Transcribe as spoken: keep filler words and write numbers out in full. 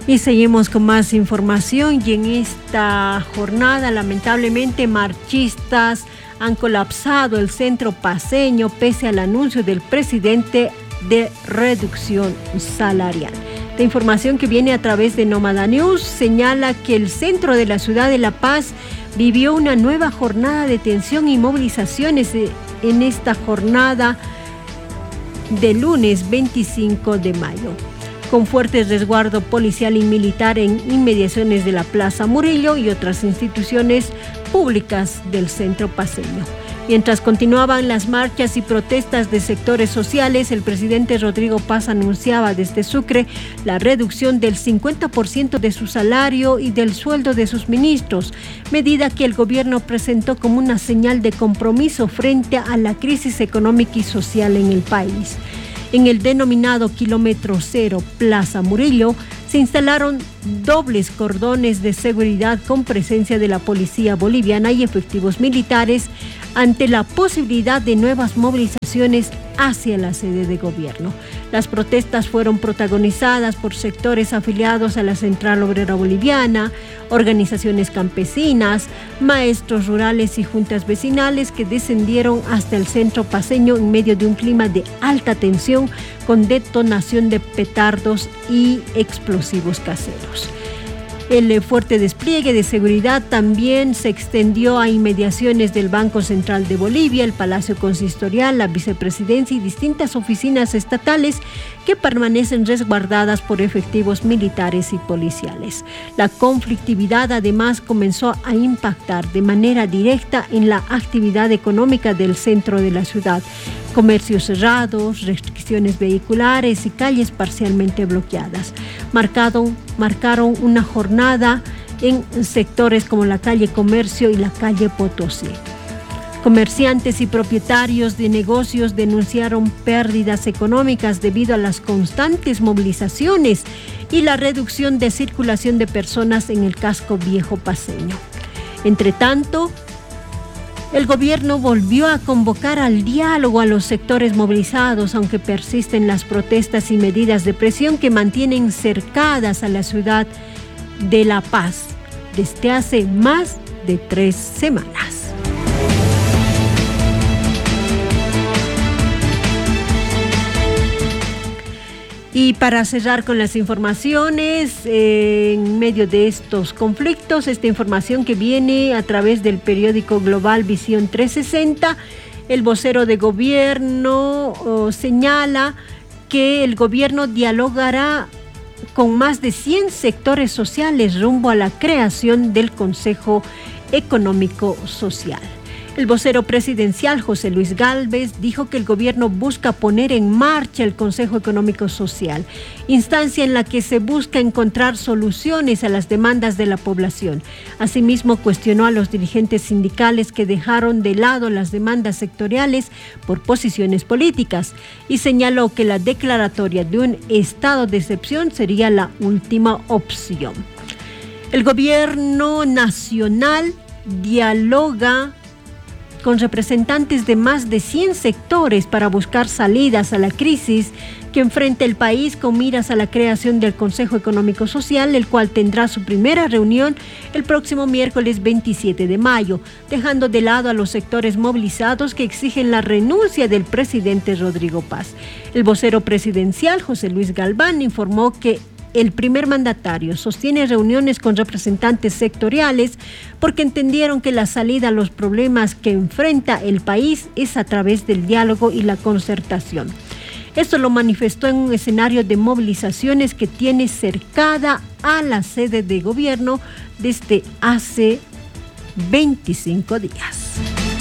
Y seguimos con más información y en esta jornada lamentablemente marchistas han colapsado el centro paceño pese al anuncio del presidente de reducción salarial. La información que viene a través de Nómada News señala que el centro de la ciudad de La Paz vivió una nueva jornada de tensión y movilizaciones en esta jornada de lunes veinticinco de mayo. Con fuerte resguardo policial y militar en inmediaciones de la Plaza Murillo y otras instituciones públicas del centro paceño. Mientras continuaban las marchas y protestas de sectores sociales, el presidente Rodrigo Paz anunciaba desde Sucre la reducción del cincuenta por ciento de su salario y del sueldo de sus ministros, medida que el gobierno presentó como una señal de compromiso frente a la crisis económica y social en el país. En el denominado Kilómetro Cero Plaza Murillo se instalaron dobles cordones de seguridad con presencia de la policía boliviana y efectivos militares ante la posibilidad de nuevas movilizaciones hacia la sede de gobierno. Las protestas fueron protagonizadas por sectores afiliados a la Central Obrera Boliviana, organizaciones campesinas, maestros rurales y juntas vecinales que descendieron hasta el centro paceño en medio de un clima de alta tensión con detonación de petardos y explosivos caseros. El fuerte despliegue de seguridad también se extendió a inmediaciones del Banco Central de Bolivia, el Palacio Consistorial, la Vicepresidencia y distintas oficinas estatales que permanecen resguardadas por efectivos militares y policiales. La conflictividad además comenzó a impactar de manera directa en la actividad económica del centro de la ciudad. Comercios cerrados, restricciones vehiculares y calles parcialmente bloqueadas. Marcaron, marcaron una jornada en sectores como la calle Comercio y la calle Potosí. Comerciantes y propietarios de negocios denunciaron pérdidas económicas debido a las constantes movilizaciones y la reducción de circulación de personas en el casco viejo paceño. Entre tanto, el gobierno volvió a convocar al diálogo a los sectores movilizados, aunque persisten las protestas y medidas de presión que mantienen cercadas a la ciudad de La Paz desde hace más de tres semanas. Y para cerrar con las informaciones, eh, en medio de estos conflictos, esta información que viene a través del periódico global Visión trescientos sesenta, el vocero de gobierno oh, señala que el gobierno dialogará con más de cien sectores sociales rumbo a la creación del Consejo Económico Social. El vocero presidencial José Luis Gálvez dijo que el gobierno busca poner en marcha el Consejo Económico Social, instancia en la que se busca encontrar soluciones a las demandas de la población. Asimismo, cuestionó a los dirigentes sindicales que dejaron de lado las demandas sectoriales por posiciones políticas y señaló que la declaratoria de un estado de excepción sería la última opción. El gobierno nacional dialoga con representantes de más de cien sectores para buscar salidas a la crisis que enfrenta el país con miras a la creación del Consejo Económico Social, el cual tendrá su primera reunión el próximo miércoles veintisiete de mayo, dejando de lado a los sectores movilizados que exigen la renuncia del presidente Rodrigo Paz. El vocero presidencial José Luis Galván informó que el primer mandatario sostiene reuniones con representantes sectoriales porque entendieron que la salida a los problemas que enfrenta el país es a través del diálogo y la concertación. Esto lo manifestó en un escenario de movilizaciones que tiene cercada a la sede de gobierno desde hace veinticinco días.